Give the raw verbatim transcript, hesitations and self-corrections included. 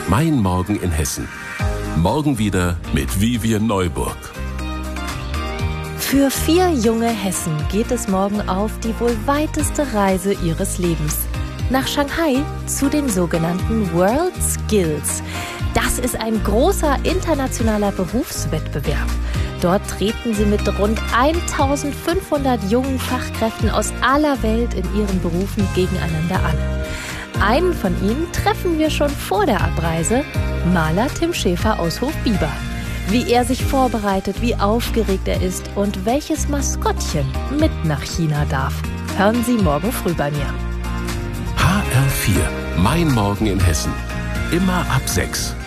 Mein Morgen in Hessen. Morgen wieder mit Vivian Neuburg. Für vier junge Hessen geht es morgen auf die wohl weiteste Reise ihres Lebens. Nach Shanghai zu den sogenannten World Skills. Das ist ein großer internationaler Berufswettbewerb. Dort treten sie mit rund eintausendfünfhundert jungen Fachkräften aus aller Welt in ihren Berufen gegeneinander an. Einen von ihnen treffen wir schon vor der Abreise, Maler Tim Schäfer aus Hofbieber. Wie er sich vorbereitet, wie aufgeregt er ist und welches Maskottchen mit nach China darf. Hören Sie morgen früh bei mir. H R vier, Mein Morgen in Hessen. Immer ab sechs.